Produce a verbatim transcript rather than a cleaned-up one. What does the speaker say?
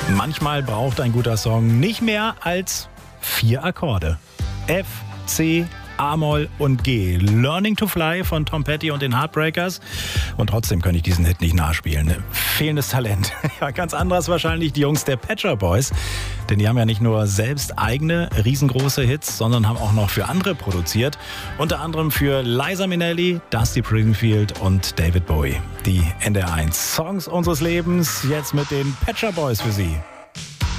Manchmal braucht ein guter Song nicht mehr als vier Akkorde. F, C, A-Moll und G. Learning to Fly von Tom Petty und den Heartbreakers. Und trotzdem kann ich diesen Hit nicht nachspielen. Fehlendes Talent. Ja, ganz anderes wahrscheinlich die Jungs der Pet Shop Boys. Denn die haben ja nicht nur selbst eigene riesengroße Hits, sondern haben auch noch für andere produziert. Unter anderem für Liza Minnelli, Dusty Springfield und David Bowie. Die N D R eins Songs unseres Lebens jetzt mit den Pet Shop Boys für Sie.